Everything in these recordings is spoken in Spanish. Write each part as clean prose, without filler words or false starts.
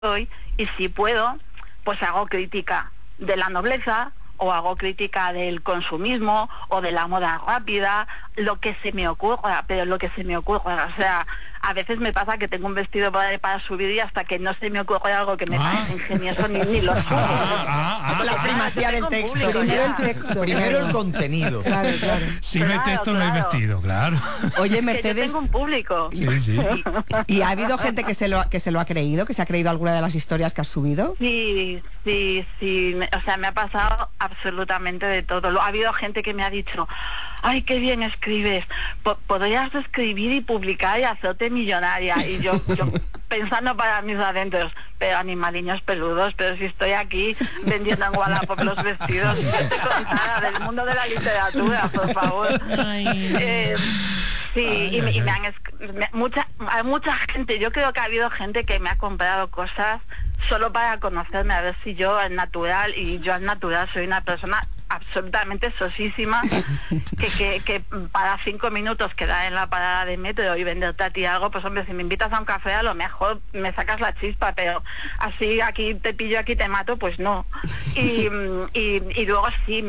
soy, y si puedo, pues hago crítica de la nobleza, o hago crítica del consumismo, o de la moda rápida, lo que se me ocurra, pero lo que se me ocurra. O sea, a veces me pasa que tengo un vestido para subir y hasta que no se me ocurre algo que me parece ingenioso, ni lo subo. La primacía del texto. Primero el texto. Primero el contenido. Claro. Si no hay texto, no hay vestido, claro. Oye, Mercedes, que yo tengo un público. Sí. ¿Y ha habido gente que se lo ha creído, que se ha creído alguna de las historias que has subido? Sí. O sea, me ha pasado absolutamente de todo. Ha habido gente que me ha dicho, ay, qué bien escribes, podrías escribir y publicar y hacerte millonaria. Y yo pensando para mis adentros, pero animaliños peludos, pero si estoy aquí vendiendo en Wallapop los vestidos, no te contara del mundo de la literatura, por favor. Sí, hay mucha gente, yo creo que ha habido gente que me ha comprado cosas solo para conocerme, a ver si yo al natural, y yo al natural soy una persona absolutamente sosísima, que para 5 minutos quedar en la parada de metro y venderte a ti algo, pues hombre, si me invitas a un café a lo mejor me sacas la chispa, pero así aquí te pillo, aquí te mato, pues no. Y luego sí,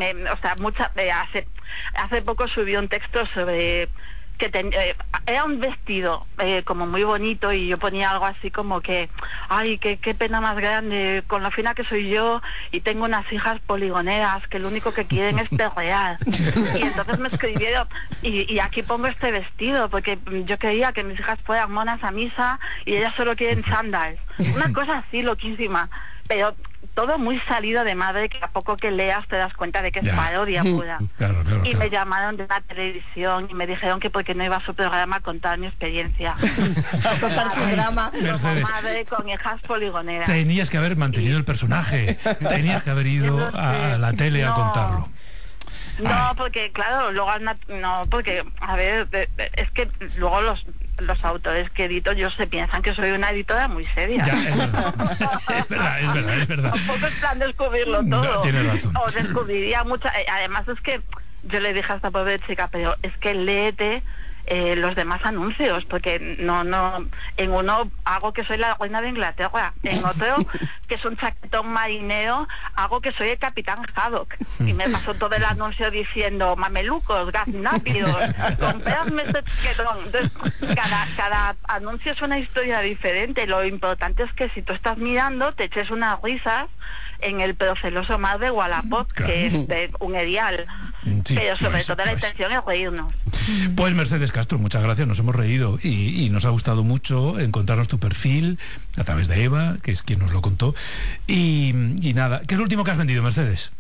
hace poco subí un texto sobre que era un vestido como muy bonito, y yo ponía algo así como que, ay, qué pena más grande con lo fina que soy yo, y tengo unas hijas poligoneras que lo único que quieren es perrear. Y entonces me escribieron, y aquí pongo este vestido porque yo creía que mis hijas fueran monas a misa y ellas solo quieren chándal. Una cosa así loquísima, pero todo muy salido de madre, que a poco que leas te das cuenta de que es parodia pura. Claro. Me llamaron de la televisión y me dijeron que porque no iba a su programa a contar mi experiencia. A contar tu drama. Como madre con hijas poligoneras. Tenías que haber mantenido el personaje, tenías que haber ido a la tele a contarlo. No, porque claro, luego porque a ver, es que luego los autores que edito, yo se piensan que soy una editora muy seria. Ya, es verdad. Tampoco es plan descubrirlo todo. No, tienes razón. O descubriría mucha. Además es que yo le dije a esta pobre chica, pero es que léete los demás anuncios, porque no en uno hago que soy la reina de Inglaterra, en otro que es un chaquetón marinero, hago que soy el capitán Haddock, y me pasó todo el anuncio diciendo mamelucos, gaznápidos, comprarme este chaquetón. Entonces cada anuncio es una historia diferente. Lo importante es que si tú estás mirando te eches unas risas en el proceloso mar de Wallapop, que es de un edial. Sí, pero sobre todo la intención es reírnos. Pues Mercedes Castro, muchas gracias, nos hemos reído y nos ha gustado mucho encontrarnos tu perfil a través de Eva, que es quien nos lo contó, y nada. ¿Qué es lo último que has vendido, Mercedes?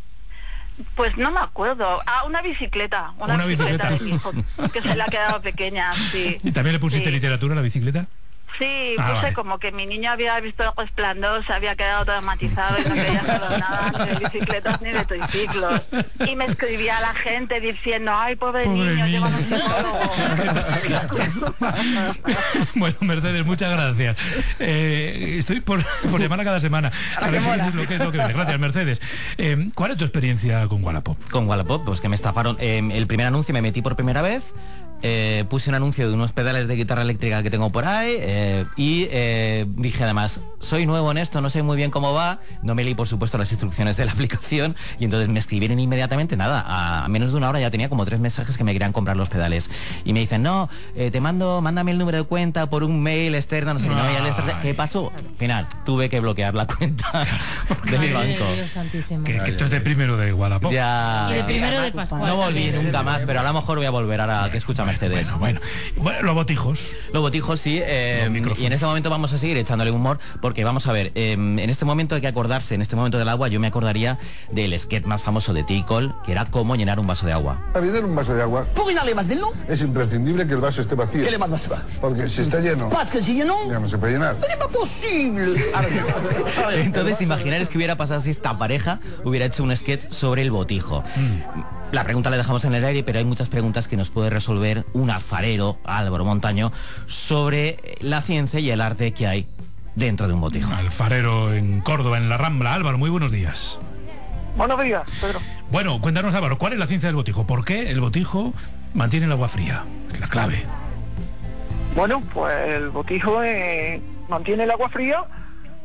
Pues no me acuerdo. Una bicicleta de mi hijo, que se le ha quedado pequeña, sí. ¿Y también le pusiste literatura a la bicicleta? Sí, puse como que mi niño había visto El Resplandor, se había quedado traumatizado y no quería saber nada ni de bicicletas ni de triciclos. Y me escribía a la gente diciendo, ay, pobre niño, llévalo a un psicólogo. Bueno, Mercedes, muchas gracias. Estoy por llamar a cada semana. A ver qué es lo que viene. Gracias, Mercedes. ¿Cuál es tu experiencia con Wallapop? Con Wallapop, pues que me estafaron. El primer anuncio me metí por primera vez. Puse un anuncio de unos pedales de guitarra eléctrica que tengo por ahí y dije además, soy nuevo en esto, no sé muy bien cómo va, no me leí por supuesto las instrucciones de la aplicación, y entonces me escribieron inmediatamente, nada, a menos de una hora ya tenía como 3 mensajes que me querían comprar los pedales, y me dicen, no, mándame el número de cuenta por un mail externo, no sé qué pasó. Al final, tuve que bloquear la cuenta de mi banco. Que tú eres el primero de Wallapop. Ya, y el primero de Pascual. No volví nunca más, pero a lo mejor voy a volver ahora que escucha Mercedes. Bueno, los botijos. Los botijos, sí. Y en este momento vamos a seguir echándole humor, porque vamos a ver, en este momento hay que acordarse, en este momento del agua, yo me acordaría del sketch más famoso de Ticol, que era cómo llenar un vaso de agua. Para llenar un vaso de agua, es imprescindible que el vaso esté vacío. ¿Qué le más vacío? Porque si está lleno, que si lleno, ya no se puede llenar. ¡Es imposible! Entonces, imaginaros que hubiera pasado si esta pareja hubiera hecho un sketch sobre el botijo. La pregunta la dejamos en el aire, pero hay muchas preguntas que nos puede resolver un alfarero, Álvaro Montaño, sobre la ciencia y el arte que hay dentro de un botijo. Alfarero en Córdoba, en la Rambla. Álvaro, muy buenos días. Buenos días, Pedro. Bueno, cuéntanos, Álvaro, ¿cuál es la ciencia del botijo? ¿Por qué el botijo mantiene el agua fría? Es la clave. Bueno, pues el botijo mantiene el agua fría